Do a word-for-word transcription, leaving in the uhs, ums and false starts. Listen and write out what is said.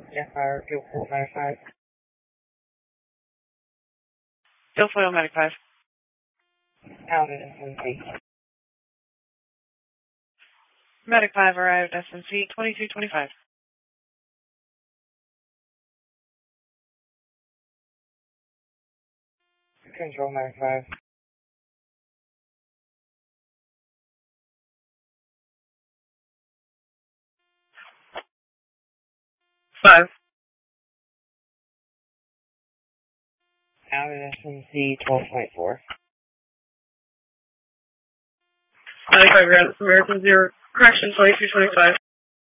Jet Fire, Fuel Port ninety-five. Guilfoyle ninety-five. Out at S N C. Medic five arrived S N C twenty-two twenty-five. Control ninety-five. Five. Out at S N C twelve point four. ninety-five American Zero. Correction twenty-two twenty-five.